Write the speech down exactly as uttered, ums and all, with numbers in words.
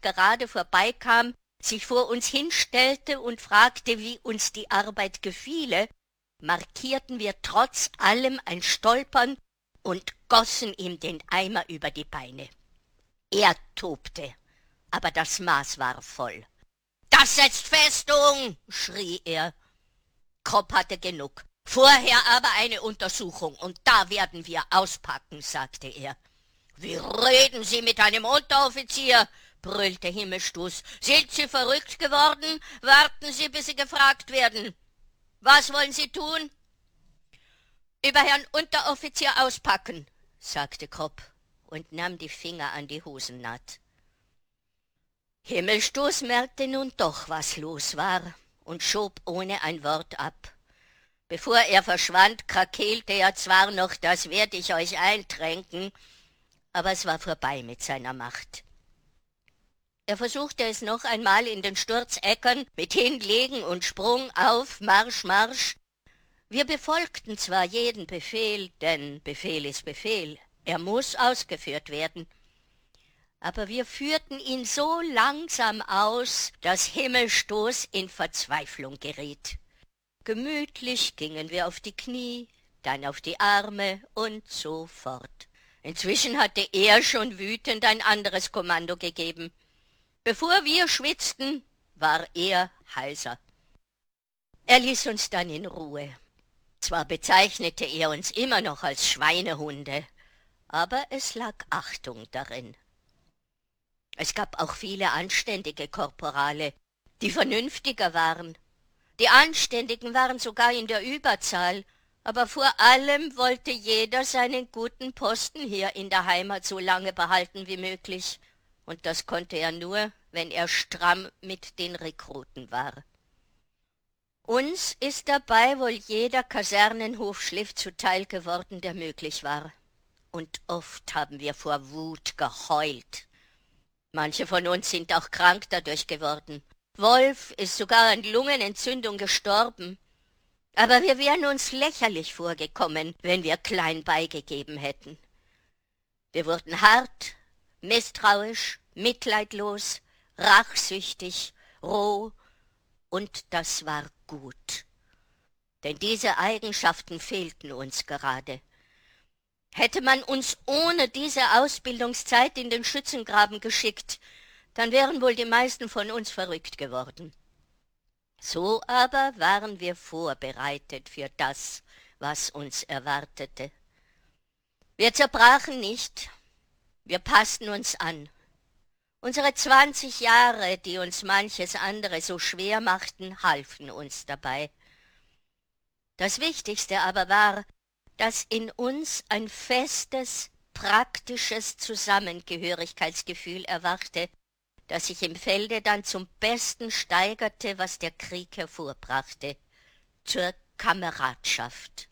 gerade vorbeikam, sich vor uns hinstellte und fragte, wie uns die Arbeit gefiele, markierten wir trotz allem ein Stolpern und gossen ihm den Eimer über die Beine. Er tobte, aber das Maß war voll. »Das setzt Festung«, schrie er. Kropp hatte genug. »Vorher aber eine Untersuchung, und da werden wir auspacken«, sagte er. »Wie reden Sie mit einem Unteroffizier?«, brüllte Himmelstoß. »Sind Sie verrückt geworden? Warten Sie, bis Sie gefragt werden. Was wollen Sie tun?« »Über Herrn Unteroffizier auspacken«, sagte Kropp und nahm die Finger an die Hosennaht. Himmelstoß merkte nun doch, was los war, und schob ohne ein Wort ab. Bevor er verschwand, krakeelte er zwar noch, »das werd ich euch eintränken«, aber es war vorbei mit seiner Macht. Er versuchte es noch einmal in den Sturzäckern mit Hinlegen und Sprung auf, Marsch, Marsch. Wir befolgten zwar jeden Befehl, denn Befehl ist Befehl, er muß ausgeführt werden, aber wir führten ihn so langsam aus, dass Himmelstoß in Verzweiflung geriet. Gemütlich gingen wir auf die Knie, dann auf die Arme und so fort. Inzwischen hatte er schon wütend ein anderes Kommando gegeben. Bevor wir schwitzten, war er heiser. Er ließ uns dann in Ruhe. Zwar bezeichnete er uns immer noch als Schweinehunde, aber es lag Achtung darin. Es gab auch viele anständige Korporale, die vernünftiger waren. Die Anständigen waren sogar in der Überzahl, aber vor allem wollte jeder seinen guten Posten hier in der Heimat so lange behalten wie möglich, und das konnte er nur, wenn er stramm mit den Rekruten war. Uns ist dabei wohl jeder Kasernenhofschliff zuteil geworden, der möglich war, und oft haben wir vor Wut geheult. Manche von uns sind auch krank dadurch geworden. Wolf ist sogar an Lungenentzündung gestorben. Aber wir wären uns lächerlich vorgekommen, wenn wir klein beigegeben hätten. Wir wurden hart, misstrauisch, mitleidlos, rachsüchtig, roh, und das war gut. Denn diese Eigenschaften fehlten uns gerade. Hätte man uns ohne diese Ausbildungszeit in den Schützengraben geschickt, dann wären wohl die meisten von uns verrückt geworden. So aber waren wir vorbereitet für das, was uns erwartete. Wir zerbrachen nicht, wir passten uns an. Unsere zwanzig Jahre, die uns manches andere so schwer machten, halfen uns dabei. Das Wichtigste aber war, dass in uns ein festes, praktisches Zusammengehörigkeitsgefühl erwachte, das sich im Felde dann zum Besten steigerte, was der Krieg hervorbrachte, zur Kameradschaft.